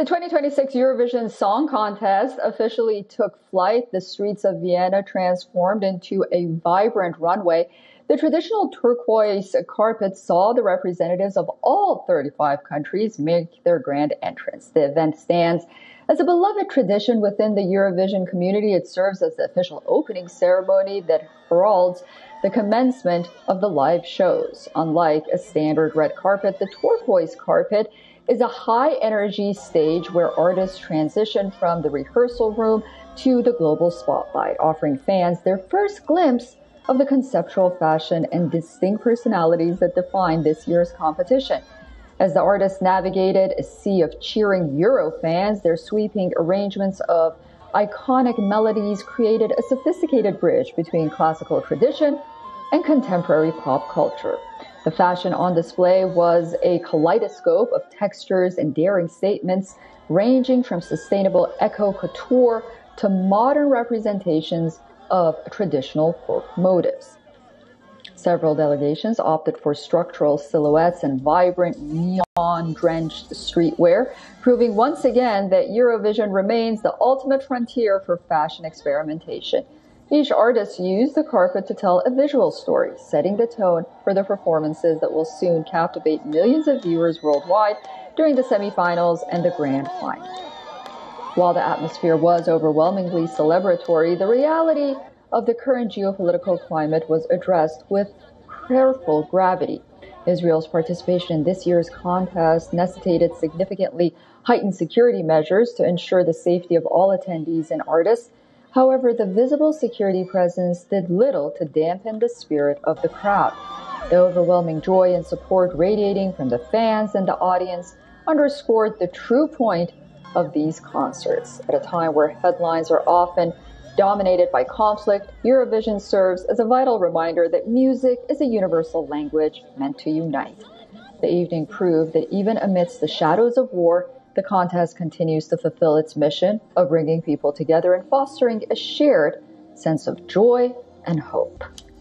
The 2026 Eurovision Song Contest officially took flight. The streets of Vienna transformed into a vibrant runway. The traditional turquoise carpet saw the representatives of all 35 countries make their grand entrance. The event stands as a beloved tradition within the Eurovision community. It serves as the official opening ceremony that heralds the commencement of the live shows. Unlike a standard red carpet, the turquoise carpet is a high-energy stage where artists transition from the rehearsal room to the global spotlight, offering fans their first glimpse of the conceptual fashion and distinct personalities that define this year's competition. As the artists navigated a sea of cheering Euro fans, their sweeping arrangements of iconic melodies created a sophisticated bridge between classical tradition and contemporary pop culture. The fashion on display was a kaleidoscope of textures and daring statements, ranging from sustainable eco-couture to modern representations of traditional folk motifs. Several delegations opted for structural silhouettes and vibrant neon-drenched streetwear, proving once again that Eurovision remains the ultimate frontier for fashion experimentation. Each artist used the carpet to tell a visual story, setting the tone for the performances that will soon captivate millions of viewers worldwide during the semifinals and the grand final. While the atmosphere was overwhelmingly celebratory, the reality of the current geopolitical climate was addressed with careful gravity. Israel's participation in this year's contest necessitated significantly heightened security measures to ensure the safety of all attendees and artists. However, the visible security presence did little to dampen the spirit of the crowd. The overwhelming joy and support radiating from the fans and the audience underscored the true point of these concerts. At a time where headlines are often dominated by conflict, Eurovision serves as a vital reminder that music is a universal language meant to unite. The evening proved that even amidst the shadows of war, the contest continues to fulfill its mission of bringing people together and fostering a shared sense of joy and hope.